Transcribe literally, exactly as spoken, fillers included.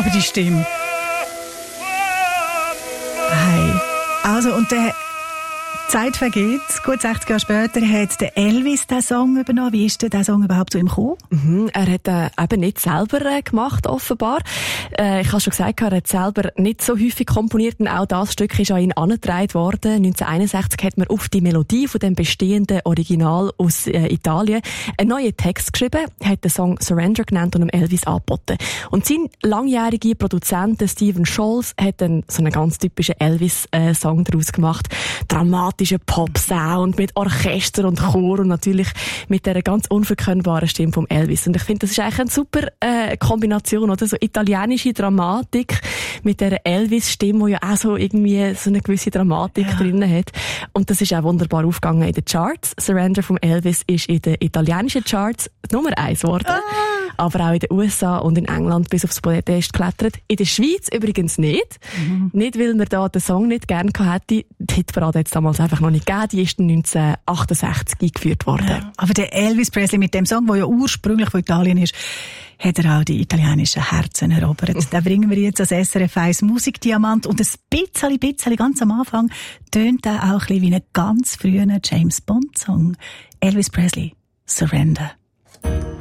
Aber die Stimme. Hey. Also, und der Zeit vergeht. Gut sechzig Jahre später hat der Elvis diesen Song übernommen. Wie ist denn dieser Song überhaupt zu ihm gekommen? Mhm, er hat äh, eben nicht selber äh, gemacht, offenbar. Äh, ich habe schon gesagt, er hat selber nicht so häufig komponiert und auch das Stück ist an ihn angetragen worden. neunzehnhunderteinundsechzig hat man auf die Melodie von dem bestehenden Original aus äh, Italien einen neuen Text geschrieben, hat den Song Surrender genannt und dem Elvis angeboten. Und sein langjähriger Produzent, Stephen Scholz, hat dann so einen ganz typischen Elvis-Song äh, daraus gemacht. Dramatischer Pop-Sound mit Orchester und Chor und natürlich mit dieser ganz unverkennbaren Stimme vom Elvis. Und ich finde, das ist eigentlich eine super äh, Kombination, oder? So italienische Dramatik mit dieser Elvis-Stimme, die ja auch so irgendwie so eine gewisse Dramatik ja. drin hat. Und das ist auch wunderbar aufgegangen in den Charts. Surrender vom Elvis ist in den italienischen Charts Nummer eins geworden. Ah. Aber auch in den U S A und in England bis aufs Podest geklettert. In der Schweiz übrigens nicht. Mhm. Nicht, weil man da den Song nicht gerne hätte. Die Hitparade hat es damals einfach noch nicht gegeben. Die ist neunzehnhundertachtundsechzig eingeführt worden. Ja, aber der Elvis Presley mit dem Song, der ja ursprünglich von Italien ist, hat er auch die italienischen Herzen erobert. Den bringen wir jetzt als S R F eins Musikdiamant. Und ein bisschen, bisschen, ganz am Anfang, tönt er auch ein bisschen wie ein ganz früher James Bond Song. Elvis Presley, Surrender.